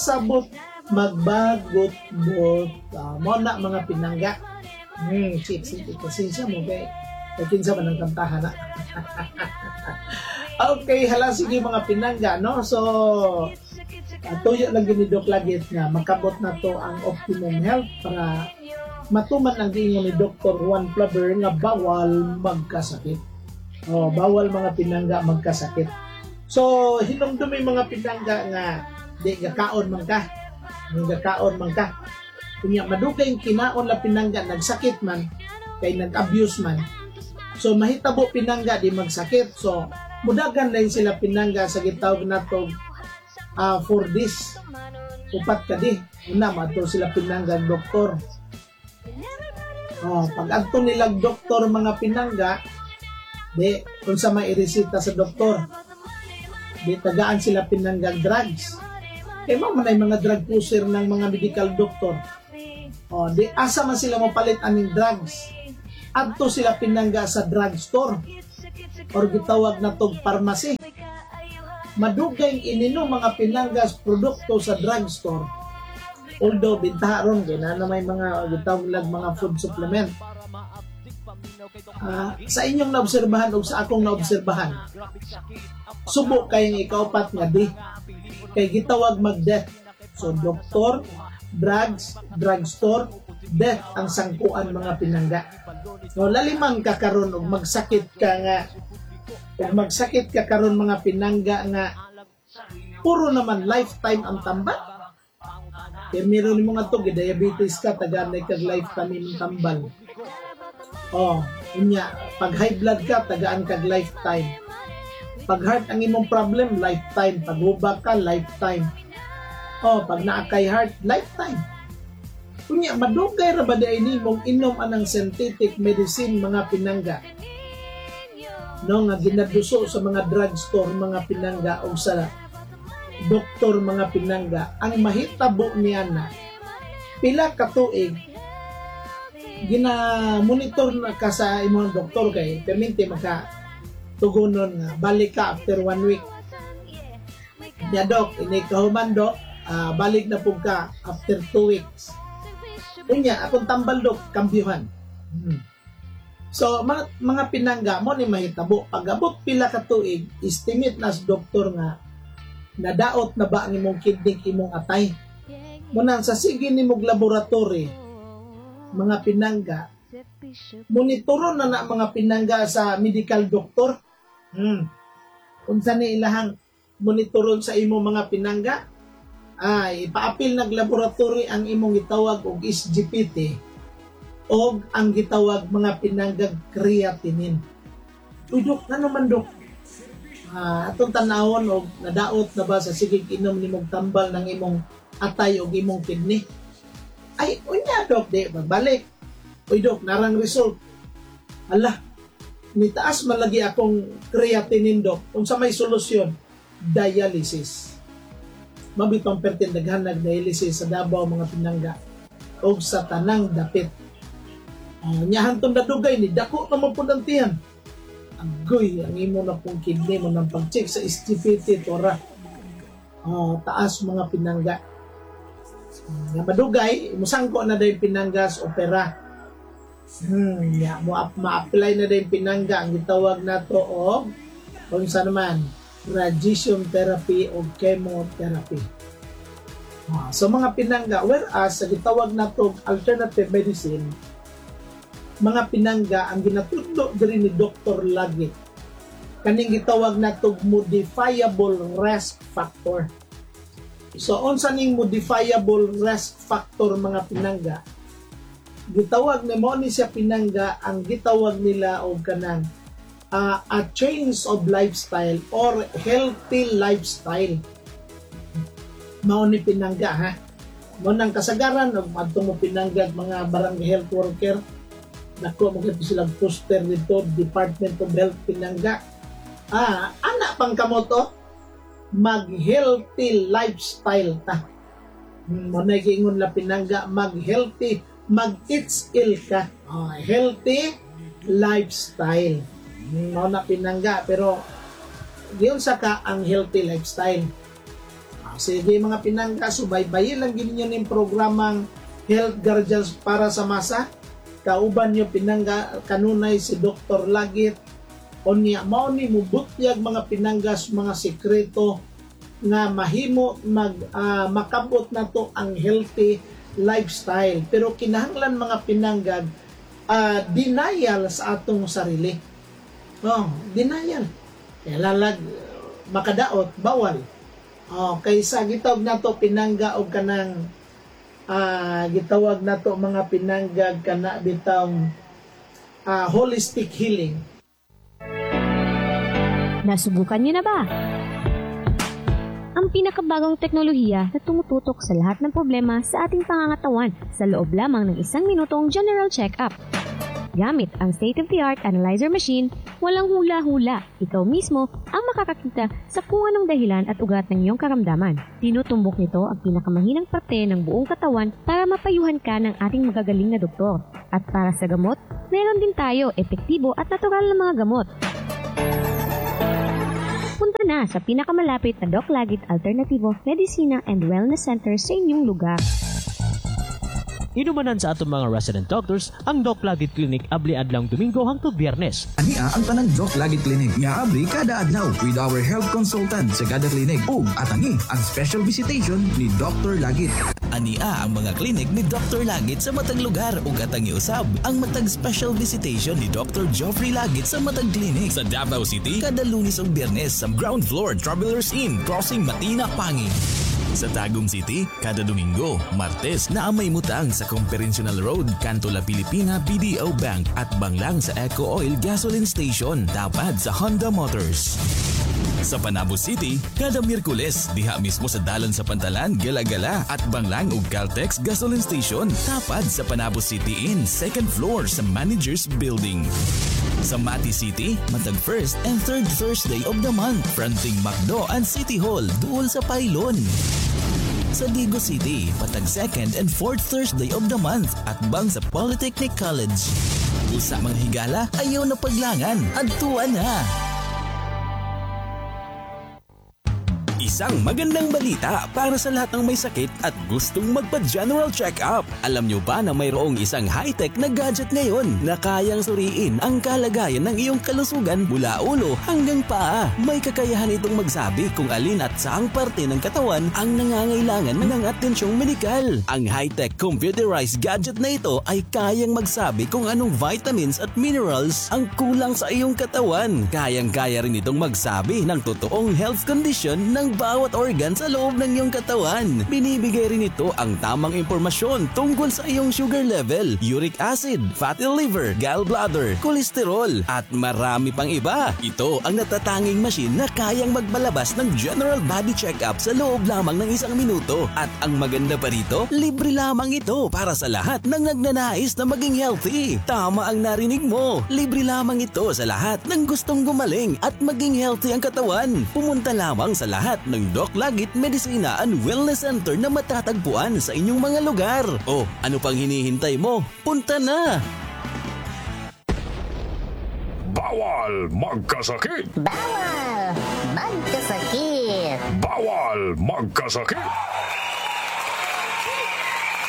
sabot magbagot-bot mo na mga pinangga. Sige, pasensya mo kay kinsa man ang kantahan na. Okay, hala sige mga pinangga, no? So, tuyo lang ginidok lagit nga makabot na to ang optimum health para matuman ang giingon ni Dr. Juan Flaver nga bawal magkasakit. Bawal mga pinangga magkasakit. So, hinumdumi mga pinangga nga di gakaon man ka. Gakaon man ka. Kunya madugay kinaon la pinangga nagsakit man kay nag-abuse man. So mahitabo pinangga di magsakit. So mudagan lang sila pinangga sa gitawag nato for this upat ka di. Una mato sila pinangga doktor. Pag adto nilag doktor mga pinangga di kung sa may iresita sa doktor di tagaan sila pinangga drugs. Kaya manay mga drug pusher ng mga medical doctor. Di asa man sila mapalit aning drugs. Adto sila pinangga sa drugstore or gitawag na tog pharmacy. Madugay ininom mga pinanggas produkto sa drugstore. Although bintaha ron kay na may mga gitawag lag mga food supplement. Sa inyong naobserbahan o sa akong naobserbahan, subo kayong ikaupat nga di kay gitawag mag-death. So doktor, drugs, drugstore, death ang sangkuan mga pinangga. No, lalimang ka karon og magsakit ka karon mga pinangga nga puro naman lifetime ang tambal. Kaya meron ni mga to diabetes ka taganay kag lifetime imong tambal. Unya pag high blood ka tagaan kag lifetime. Pag heart ang imong problem lifetime, pag hubag ka lifetime. Pag naakay heart, lifetime. Kunya, madugay ra ba ni mong inom anang synthetic medicine mga pinangga? No, nga ginaduso sa mga drugstore mga pinangga o sa doktor mga pinangga. Ang mahitabo niya na pila ka tuig gina-monitor na ka sa imong doktor kay permente maka tugunon nga balik ka after 1 week. Ya dok, ini kahuman dok. Balik na po ka after 2 weeks. Unya, akong tambal dok, kambyuhan. So, mga pinangga mo ni mahitabo. Pag-abot pila ka tuig, estimate na sa doktor nga, nadaot na ba ang imong kidney, imong atay. Muna, sa sige ni mong laboratory, mga pinangga, monitoron na mga pinangga sa medical doctor. Kung saan ilahang monitoron sa imong mga pinangga, ipaapil ng laboratory ang imong gitawag og SGPT o ang gitawag mga pinanggag creatinine. Dok, ano man dok? Atong tanawon og nadaot na ba sa sigig inom nimong tambal ng imong atay o imong kidney? Ay, unya dok, di magbalik. Uy dok, narang result. Ala, nitaas man lagi akong creatinine dok. Kung sa may solusyon, dialysis. Mabitong pertindaghan nag-dialysis sa Davao mga pinangga o sa tanang dapit. Nyahan tong nadugay ni dako na mapunantihan. Agoy, ang imo na pong kidney mo ng pag-check sa SGPT tora. Taas mga pinangga. Nga madugay, musangko na dahil pinanggas opera. Ma-apply na dahil pinangga ang gitawag na to o kung saan naman radiation therapy o chemotherapy. So mga pinangga, whereas sa gitawag na to alternative medicine, mga pinangga ang ginatudlo diri ni Dr. lagi kaning gitawag na to modifiable risk factor. So unsa ning modifiable risk factor mga pinangga? Gitawag ni mo ni siya pinangga ang gitawag nila og kanang a change of lifestyle or healthy lifestyle. Mao ni pinangga ha. Mo nang kasagaran og adto mo pinangga mga barangay health worker. Nako mo kay sila poster dito Department of Health pinangga. Ana pang kamoto mag-healthy lifestyle ta. Mo na giingon la pinangga mag-healthy, mag-eats ill ka. Healthy lifestyle. Na pinangga pero diyon sa ka ang healthy lifestyle. sige mga pinangga, subaybayin lang gid ninyo ning programang Health Guardians para sa masa. Kauban nyo pinangga kanunay si Dr. Lagit. Onya mao ni mubutyag mga pinanggas mga sekreto nga mahimo makabot na to ang healthy lifestyle. Pero kinahanglan mga pinanggag denial sa atong sarili. Denial. Lalag makadaot, bawal. Kaysa gitawag na to pinangga o kanang gitawag na to mga pinanggag kana bitang holistic healing. Nasubukan niyo na ba? Ang pinakabagong teknolohiya na tumututok sa lahat ng problema sa ating pangangatawan sa loob lamang ng 1 minutong general check-up. Gamit ang state-of-the-art analyzer machine, walang hula-hula. Ikaw mismo ang makakakita sa kung anong dahilan at ugat ng iyong karamdaman. Tinutumbok nito ang pinakamahinang parte ng buong katawan para mapayuhan ka ng ating magagaling na doktor. At para sa gamot, meron din tayo epektibo at natural na mga gamot. Punta na sa pinakamalapit na Doc Lagit Alternativo Medicina and Wellness Center sa inyong lugar. Inumanan sa atong mga resident doctors ang Doc Lagit Clinic abli adlang Domingo hangtod Biyernes. Ania ang tanang Doc Lagit Clinic nga abli kada adlaw with our health consultant sa kada klinik ug atangi ang special visitation ni Dr. Lagit. Ania ang mga klinik ni Dr. Lagit sa matag lugar ug atangi usab ang matag special visitation ni Dr. Geoffrey Lagit sa matag klinik sa Davao City kada Lunes ug Biyernes sa ground floor Travelers Inn crossing Matina Pangil. Sa Tagum City, kada Domingo, Martes na amay mutang sa Conferential Road, Kanto La Pilipina, BDO Bank at banglang sa Eco Oil Gasoline Station, tapad sa Honda Motors. Sa Panabo City, kada Miyerkules, diha mismo sa Dalan sa Pantalan, Gala-Gala at banglang ug Caltex Gasoline Station, tapad sa Panabo City Inn, second floor sa Managers Building. Sa Mati City, matag first and third Thursday of the month, fronting Macdo and City Hall, duol sa Pailon. Sa Digo City, patag second and fourth Thursday of the month at bang sa Polytechnic College. Usa mga higala, ayaw na paglangan, adtuan na! Isang magandang balita para sa lahat ng may sakit at gustong magpa-general check-up. Alam nyo ba na mayroong isang high-tech na gadget ngayon na kayang suriin ang kalagayan ng iyong kalusugan mula ulo hanggang paa? May kakayahan itong magsabi kung alin at saang parte ng katawan ang nangangailangan ng atensyong medikal. Ang high-tech computerized gadget na ito ay kayang magsabi kung anong vitamins at minerals ang kulang sa iyong katawan. Kayang-kaya rin itong magsabi ng totoong health condition ng bawat organ sa loob ng iyong katawan. Binibigay rin ito ang tamang impormasyon tungkol sa iyong sugar level, uric acid, fatty liver, gallbladder, kolesterol, at marami pang iba. Ito ang natatanging machine na kayang magbalabas ng general body check-up sa loob lamang ng 1 minuto. At ang maganda pa rito, libre lamang ito para sa lahat ng nagnanais na maging healthy. Tama ang narinig mo, libre lamang ito sa lahat ng gustong gumaling at maging healthy ang katawan. Pumunta lamang sa lahat ng Doc Lagit Medicina and Wellness Center na matatagpuan sa inyong mga lugar. O, ano pang hinihintay mo? Punta na! Bawal magkasakit! Bawal magkasakit! Bawal magkasakit!